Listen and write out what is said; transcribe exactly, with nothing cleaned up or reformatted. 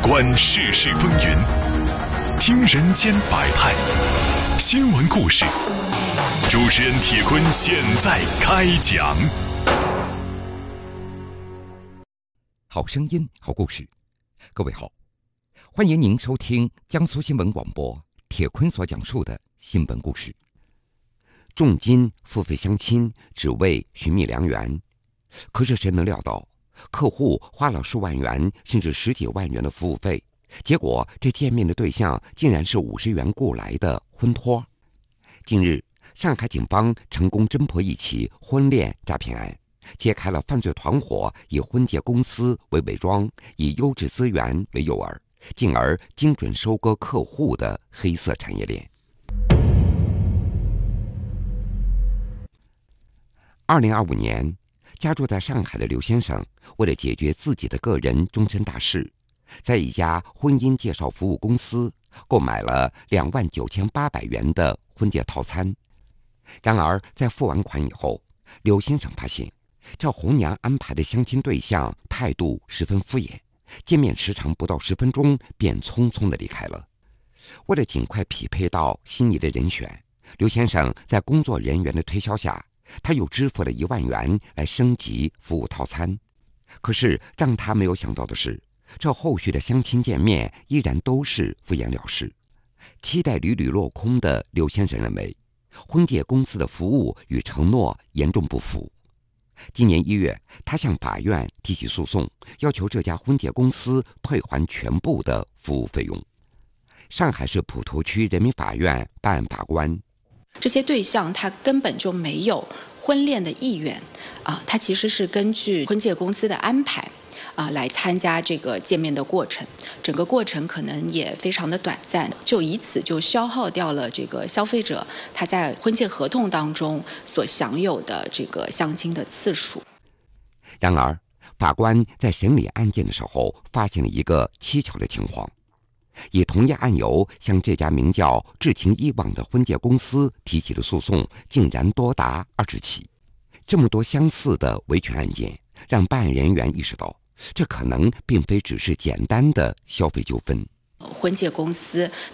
观世事风云，听人间百态，新闻故事。主持人铁坤现在开讲。 好声音，好故事。各位好，欢迎您收听江苏新闻广播铁坤所讲述的新闻故事。重金付费相亲，只为寻觅良缘。可是谁能料到，客户花了数万元甚至十几万元的服务费，结果这见面的对象竟然是五十元雇来的婚托。近日，上海警方成功侦破一起婚恋诈骗案，揭开了犯罪团伙以婚介公司为伪装，以优质资源为诱饵，进而精准收割客户的黑色产业链。二零二五年，家住在上海的刘先生，为了解决自己的个人终身大事，在一家婚姻介绍服务公司购买了两万九千八百元的婚介套餐。然而，在付完款以后，刘先生发现，这红娘安排的相亲对象态度十分敷衍，见面时长不到十分钟便匆匆地离开了。为了尽快匹配到心仪的人选，刘先生在工作人员的推销下，他又支付了一万元来升级服务套餐。可是让他没有想到的是，这后续的相亲见面依然都是敷衍了事。期待屡屡落空的刘先生认为，婚介公司的服务与承诺严重不符。今年一月，他向法院提起诉讼，要求这家婚介公司退还全部的服务费用。上海市普陀区人民法院办案法官， 这些对象他根本就没有婚恋的意愿啊，他其实是根据婚介公司的安排啊来参加这个见面的过程，整个过程可能也非常的短暂，就以此就消耗掉了这个消费者他在婚介合同当中所享有的这个相亲的次数。 然而，法官在审理案件的时候发现了一个蹊跷的情况。以同一案由向这家名叫至情一网的婚介公司提起的诉讼竟然多达二十起。这么多相似的维权案件，让办案人员意识到，这可能并非只是简单的消费纠纷。 婚介公司